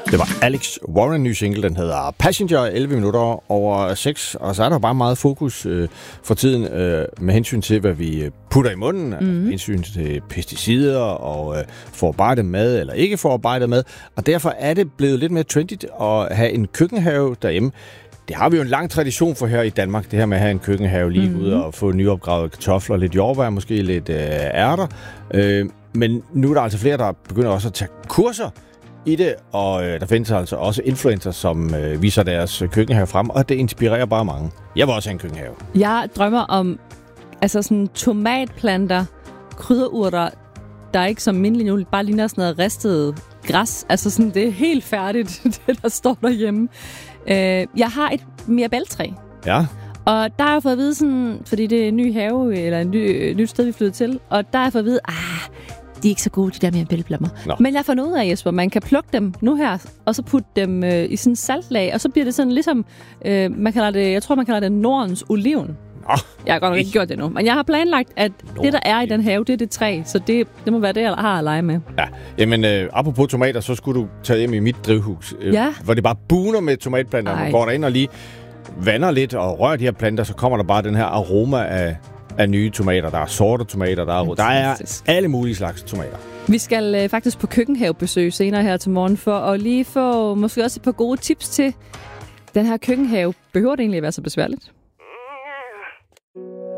Det var Alex Warren, ny single, den hedder Passenger, 11 minutter over 6, og så er der bare meget fokus for tiden med hensyn til, hvad vi putter i munden, hensyn til pesticider og forarbejdet mad eller ikke forarbejdet mad, og derfor er det blevet lidt mere trendigt at have en køkkenhave derhjemme. Det har vi jo en lang tradition for her i Danmark, det her med at have en køkkenhave lige ude og få nyopgravede kartofler, lidt jordbær, måske lidt ærter, men nu er der altså flere, der begynder også at tage kurser i det, og der findes altså også influencer, som viser deres køkkenhave frem, og det inspirerer bare mange. Jeg vil også have en køkkenhave. Jeg drømmer om sådan tomatplanter, krydderurter, der ikke som mindelig nu bare ligner sådan noget ristet græs. Altså sådan, det er helt færdigt, det der står derhjemme. Jeg har et mirabeltræ. Ja. Og der har jeg fået at vide sådan, fordi det er en ny have, eller et nyt sted, vi flyttede til, og der har jeg fået at vide, de er ikke så gode, de der mirabelblommer. Men jeg har fundet ud af, Jesper, man kan plukke dem nu her, og så putte dem i sådan en saltlag, og så bliver det sådan ligesom, man kalder det, jeg tror, man kalder det Nordens oliven. Jeg har godt nok ikke gjort det nu, men jeg har planlagt, at det, der er i den have, det er det træ, så det må være det, jeg har at lege med. Ja, jamen apropos tomater, så skulle du tage hjem i mit drivhus, hvor det bare buner med tomatplanter. Man går derind og lige vander lidt og rører de her planter, så kommer der bare den her aroma af nye tomater. Der er sorte tomater, der er alle mulige slags tomater. Vi skal faktisk på køkkenhavebesøg senere her til morgen, for at lige få måske også et par gode tips til den her køkkenhave. Behøver det egentlig at være så besværligt?